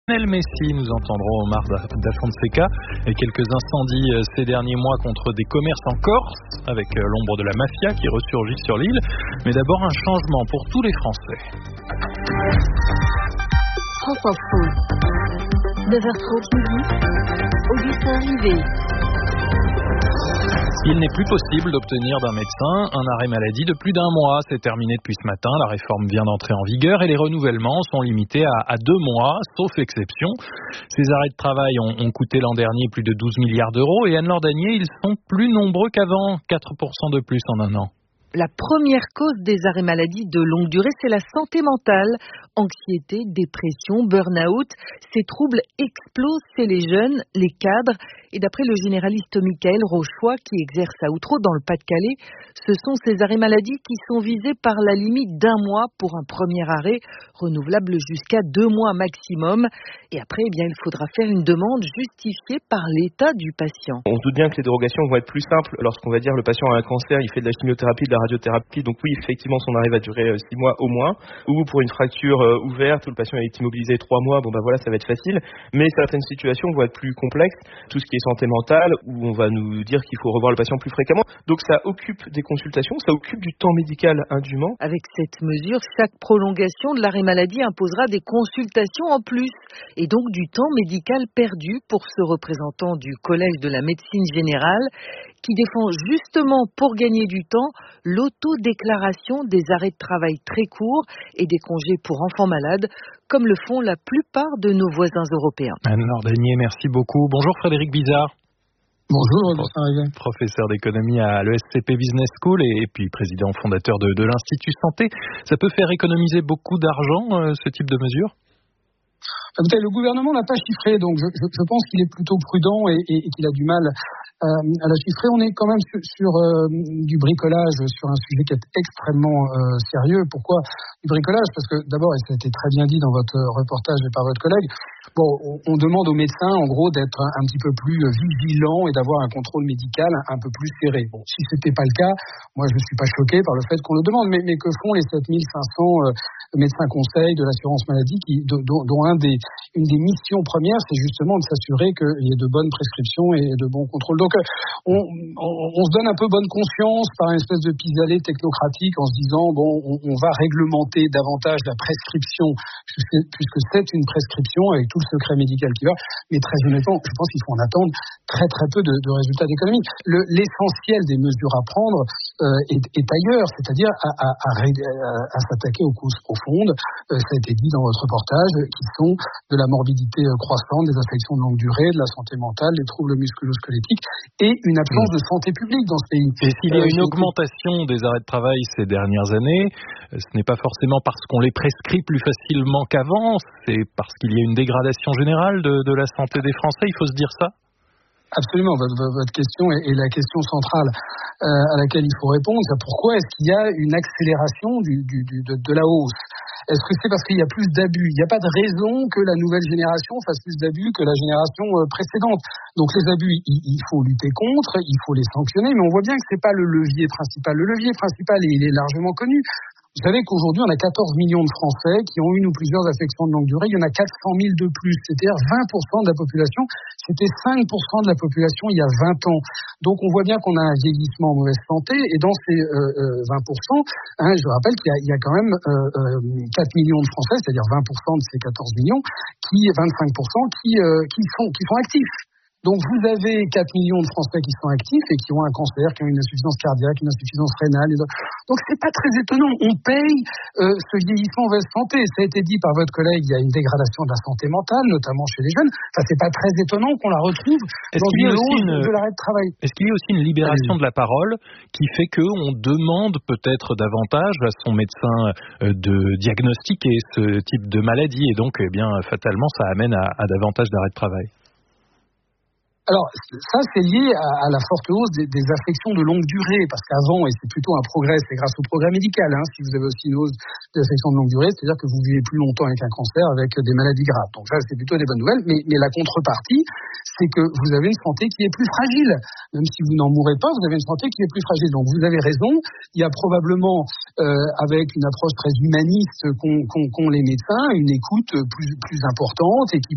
Lionel Messi, nous entendrons Omar Da Fonseca et quelques incendies ces derniers mois contre des commerces en Corse, avec l'ombre de la mafia qui ressurgit sur l'île. Mais d'abord un changement pour tous les Français. France Info, 9h30 midi, Augustin Rivet. Il n'est plus possible d'obtenir d'un médecin un arrêt maladie de plus d'un mois. C'est terminé depuis ce matin. La réforme vient d'entrer en vigueur et les renouvellements sont limités à 2 mois, sauf exception. Ces arrêts de travail ont coûté l'an dernier plus de 12 milliards d'euros et Anne-Laure Danier, ils sont plus nombreux qu'avant, 4% de plus en un an. La première cause des arrêts maladie de longue durée, c'est la santé mentale. Anxiété, dépression, burn-out, ces troubles explosent chez les jeunes, les cadres. Et d'après le généraliste Michael Rochois, qui exerce à Outreau dans le Pas-de-Calais, ce sont ces arrêts maladie qui sont visés par la limite d'1 mois pour un premier arrêt, renouvelable jusqu'à 2 mois maximum. Et après, il faudra faire une demande justifiée par l'état du patient. On se doute bien que les dérogations vont être plus simples lorsqu'on va dire le patient a un cancer, il fait de la chimiothérapie, de la radiothérapie, donc oui, effectivement, son arrêt va durer 6 mois au moins. Ou pour une fracture ouverte où le patient est immobilisé 3 mois, ça va être facile. Mais certaines situations vont être plus complexes. Tout ce qui est santé mentale, où on va nous dire qu'il faut revoir le patient plus fréquemment. Donc ça occupe des consultations, ça occupe du temps médical indûment. Avec cette mesure, chaque prolongation de l'arrêt maladie imposera des consultations en plus et donc du temps médical perdu pour ce représentant du Collège de la médecine générale qui défend justement pour gagner du temps l'autodéclaration des arrêts de travail très courts et des congés pour enfants malades, comme le font la plupart de nos voisins européens. Anne-Laure Danier, merci beaucoup. Bonjour Frédéric Bizard. Bonjour, professeur d'économie à l'ESCP Business School et puis président fondateur de l'Institut Santé. Ça peut faire économiser beaucoup d'argent, ce type de mesure ? Écoutez, le gouvernement n'a pas chiffré, donc je pense qu'il est plutôt prudent et qu'il a du mal à la chiffrer. On est quand même sur du bricolage, sur un sujet qui est extrêmement sérieux. Pourquoi du bricolage ? Parce que d'abord, et ça a été très bien dit dans votre reportage et par votre collègue, on demande aux médecins en gros d'être un petit peu plus vigilants et d'avoir un contrôle médical un peu plus serré. Bon, si c'était pas le cas, moi je ne suis pas choqué par le fait qu'on le demande, mais que font les 7500 médecins conseils de l'assurance maladie dont une des missions premières, c'est justement de s'assurer qu'il y ait de bonnes prescriptions et de bons contrôles. Donc, on se donne un peu bonne conscience par une espèce de pis-aller technocratique en se disant, on va réglementer davantage la prescription, puisque c'est une prescription avec tout le secret médical qui va. Mais très honnêtement, je pense qu'il faut en attendre très très peu de résultats d'économie. L'essentiel des mesures à prendre est ailleurs, c'est-à-dire à s'attaquer aux causes profondes. Ça a été dit dans votre reportage, qui sont de la morbidité croissante, des affections de longue durée, de la santé mentale, des troubles musculo-squelettiques et une absence de santé publique dans ce pays. Et s'il y a une augmentation des arrêts de travail ces dernières années, ce n'est pas forcément parce qu'on les prescrit plus facilement qu'avant, c'est parce qu'il y a une dégradation générale de la santé des Français, il faut se dire ça ? Absolument, votre question est la question centrale à laquelle il faut répondre. C'est pourquoi est-ce qu'il y a une accélération de la hausse ? Est-ce que c'est parce qu'il y a plus d'abus ? Il n'y a pas de raison que la nouvelle génération fasse plus d'abus que la génération précédente. Donc les abus, il faut lutter contre, il faut les sanctionner, mais on voit bien que c'est pas le levier principal. Le levier principal, il est largement connu. Vous savez qu'aujourd'hui, on a 14 millions de Français qui ont une ou plusieurs affections de longue durée. Il y en a 400 000 de plus, c'est-à-dire 20% de la population. C'était 5% de la population il y a 20 ans. Donc, on voit bien qu'on a un vieillissement en mauvaise santé. Et dans ces 20%, je rappelle qu'il y a quand même 4 millions de Français, c'est-à-dire 20% de ces 14 millions, 25% qui sont actifs. Donc vous avez 4 millions de Français qui sont actifs et qui ont un cancer, qui ont une insuffisance cardiaque, une insuffisance rénale. Donc c'est pas très étonnant. On paye ce vieillissement en mauvaise santé. Ça a été dit par votre collègue, il y a une dégradation de la santé mentale, notamment chez les jeunes. Enfin, c'est pas très étonnant qu'on la retrouve dans une hausse de l'arrêt de travail. Est-ce qu'il y a aussi une libération de la parole qui fait qu'on demande peut-être davantage à son médecin de diagnostiquer ce type de maladie et donc fatalement ça amène à davantage d'arrêt de travail? Alors, ça, c'est lié à la forte hausse des affections de longue durée, parce qu'avant, et c'est plutôt un progrès, c'est grâce au progrès médical, si vous avez aussi une hausse des affections de longue durée, c'est-à-dire que vous vivez plus longtemps avec un cancer, avec des maladies graves. Donc ça, c'est plutôt des bonnes nouvelles, mais la contrepartie, c'est que vous avez une santé qui est plus fragile. Même si vous n'en mourrez pas, vous avez une santé qui est plus fragile. Donc vous avez raison, il y a probablement, avec une approche très humaniste qu'ont les médecins, une écoute plus importante et qui